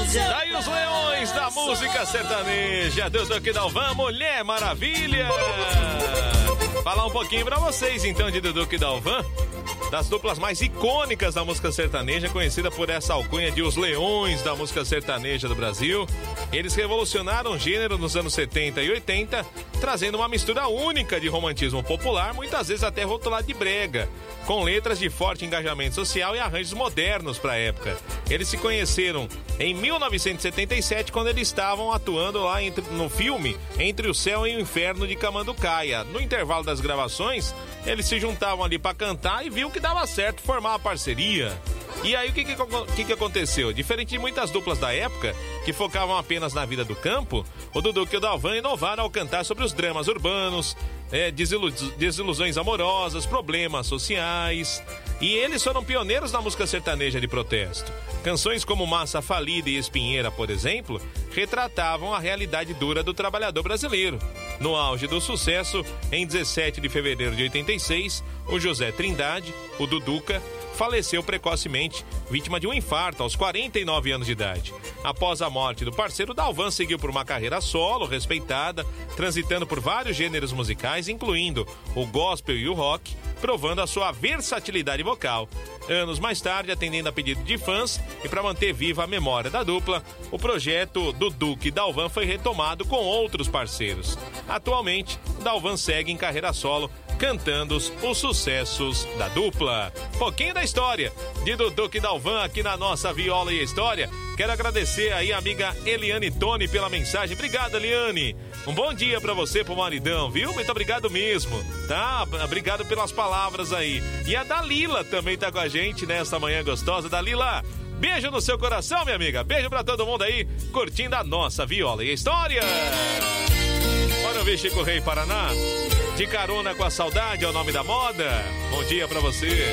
Daí os leões da música sertaneja, Dudu e Dalvan, Mulher Maravilha. Falar um pouquinho pra vocês então de Dudu e Dalvan, das duplas mais icônicas da música sertaneja, conhecida por essa alcunha de os leões da música sertaneja do Brasil. Eles revolucionaram o gênero nos anos 70 e 80, trazendo uma mistura única de romantismo popular, muitas vezes até rotulado de brega, com letras de forte engajamento social e arranjos modernos para a época. Eles se conheceram em 1977, quando eles estavam atuando lá no filme Entre o Céu e o Inferno de Camanducaia. No intervalo das gravações, eles se juntavam ali para cantar e viu que dava certo formar uma parceria. E aí o que aconteceu? Diferente de muitas duplas da época, que focavam apenas na vida do campo, o Dudu e o Dalvan inovaram ao cantar sobre os dramas urbanos, desilusões amorosas, problemas sociais. E eles foram pioneiros na música sertaneja de protesto. Canções como Massa Falida e Espinheira, por exemplo, retratavam a realidade dura do trabalhador brasileiro. No auge do sucesso, em 17 de fevereiro de 86, o José Trindade, o Duduca, faleceu precocemente, vítima de um infarto aos 49 anos de idade. Após a morte do parceiro, Dalvan seguiu por uma carreira solo, respeitada, transitando por vários gêneros musicais, incluindo o gospel e o rock, provando a sua versatilidade vocal. Anos mais tarde, atendendo a pedido de fãs e para manter viva a memória da dupla, o projeto Dudu e Dalvan foi retomado com outros parceiros. Atualmente, Dalvan segue em carreira solo, cantando os sucessos da dupla. Pouquinho da história de Dudu e Dalvan aqui na nossa Viola e História. Quero agradecer aí a amiga Eliane Toni pela mensagem. Obrigado, Eliane. Um bom dia pra você, pro maridão, viu? Muito obrigado mesmo, tá? Obrigado pelas palavras aí. E a Dalila também tá com a gente nessa manhã gostosa. Dalila, beijo no seu coração, minha amiga. Beijo pra todo mundo aí, curtindo a nossa Viola e História. Bora ouvir Chico Rei Paraná. De carona com a saudade é o nome da moda. Bom dia pra você.